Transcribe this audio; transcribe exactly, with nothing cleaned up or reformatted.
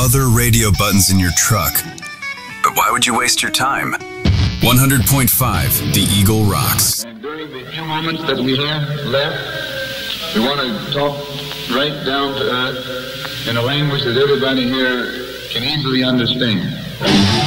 other radio buttons in your truck. But why would you waste your time? one hundred point five, The Eagle rocks. And during the few moments that we have left, we want to talk right down to earth in a language that everybody here can easily understand.